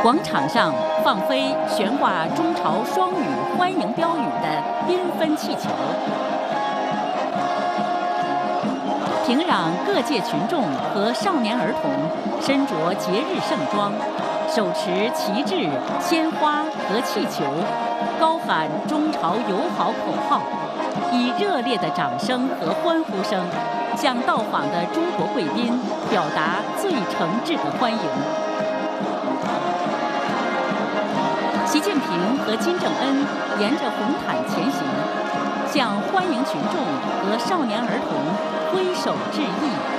广场上放飞悬挂中朝双语欢迎标语的缤纷气球。平壤各界群众和少年儿童身着节日盛装，手持旗帜、鲜花和气球，高喊中朝友好口号，以热烈的掌声和欢呼声向到访的中国贵宾表达最诚挚的欢迎。习近平和金正恩沿着红毯前行，向欢迎群众和少年儿童挥手致意。